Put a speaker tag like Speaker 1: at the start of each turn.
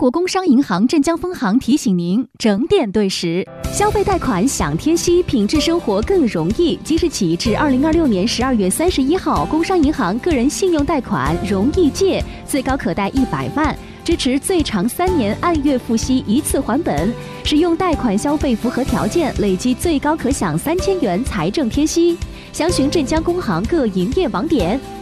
Speaker 1: 国工商银行镇江分行提醒您整点对时，消费贷款享贴息，品质生活更容易。即日起至2026年12月31号，工商银行个人信用贷款容易借，最高可贷100万，支持最长3年按月付息一次还本。使用贷款消费符合条件，累计最高可享3000元财政贴息。详询镇江工行各营业网点。